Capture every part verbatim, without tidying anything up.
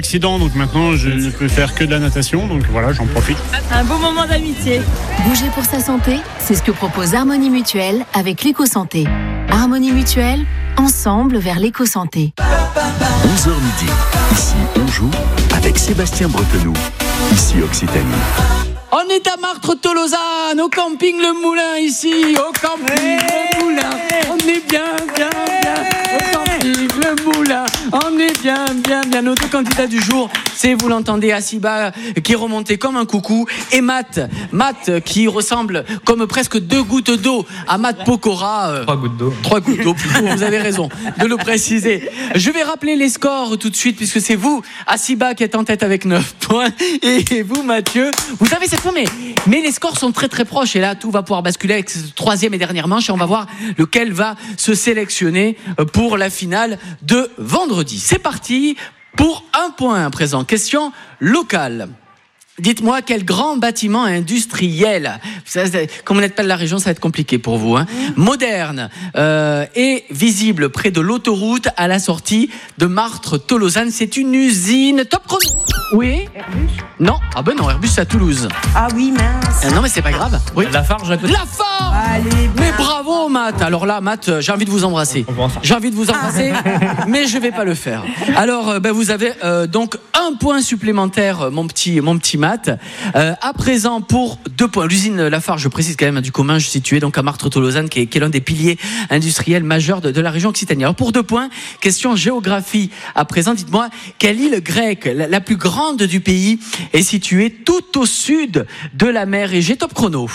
accident, donc maintenant je ne peux faire que de la natation, donc voilà, j'en profite. Un beau moment d'amitié. Bouger pour sa santé, c'est ce que propose Harmonie Mutuelle avec l'éco-santé. Harmonie Mutuelle, ensemble vers l'éco-santé. onze heures midi, ici on joue avec Sébastien Bretenoux, ici Occitanie. On est à Martres-Tolosane, au camping Le Moulin ici, au camping Le Moulin. On est bien, bien, bien, au camping Le Moulin. On est bien, bien, bien. Nos deux candidats du jour, c'est, vous l'entendez, Asiba qui est remonté comme un coucou et Matt, Matt qui ressemble comme presque deux gouttes d'eau à Matt Pokora. Euh, Trois gouttes d'eau. Trois gouttes d'eau plutôt, vous avez raison de le préciser. Je vais rappeler les scores tout de suite puisque c'est vous, Asiba, qui êtes en tête avec neuf points et vous, Mathieu, vous avez cette fois, mais, mais les scores sont très très proches et là tout va pouvoir basculer avec cette troisième et dernière manche et on va voir lequel va se sélectionner pour la finale de vendredi. C'est parti pour un point à présent. Question locale. Dites-moi quel grand bâtiment industriel, ça, comme vous n'êtes pas de la région, ça va être compliqué pour vous, hein, moderne euh, et visible près de l'autoroute à la sortie de Martres-Tolosane. C'est une usine top chrono. Oui. Airbus ? Non. Ah ben non, Airbus c'est à Toulouse. Ah oui, mince. Euh, non mais c'est pas grave. Oui. Lafarge à côté. Lafarge. Allez, bien. Mais bravo Matt. Alors là Matt, j'ai envie de vous embrasser. J'ai envie de vous embrasser, mais je vais pas le faire. Alors euh, ben vous avez euh, donc un point supplémentaire, mon petit mon petit Matt. Euh, à présent pour deux points. L'usine Lafarge, je précise quand même, du Comminges, située donc à Martres-Tolosane, qui est, qui est l'un des piliers industriels majeurs de, de la région Occitanie. Alors pour deux points, question géographie. À présent, dites-moi quelle île grecque, la, la plus grande du pays, est située tout au sud de la mer Égée. Top chrono.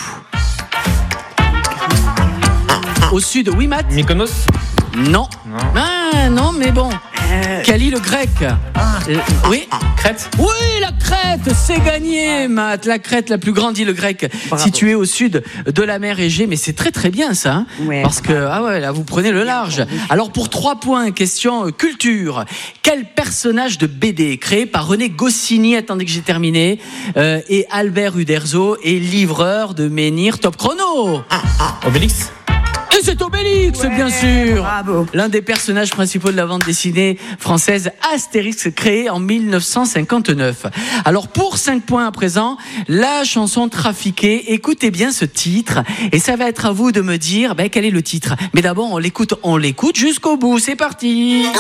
Au sud, oui Matt. Mykonos. Non. Non. Ah non, mais bon. Euh... Quelle île grecque? Ah. euh, Oui. Crète. Oui, la Crète, c'est gagné, Matt. La Crète, la plus grande île grecque, Bravo. située au sud de la mer Égée. Mais c'est très très bien ça, hein, ouais. parce que ah ouais, là vous prenez le large. Alors pour trois points, question euh, culture. Quel personnage de B D créé par René Goscinny, attendez que j'ai terminé, euh, et Albert Uderzo est livreur de menhir? Top chrono. Obélix. Et c'est Obélix, ouais, bien sûr. Bravo. L'un des personnages principaux de la bande dessinée française Astérix, créée en mille neuf cent cinquante-neuf. Alors pour cinq points à présent, la chanson Trafiquée. Écoutez bien ce titre et ça va être à vous de me dire ben, quel est le titre. Mais d'abord on l'écoute, on l'écoute jusqu'au bout. C'est parti.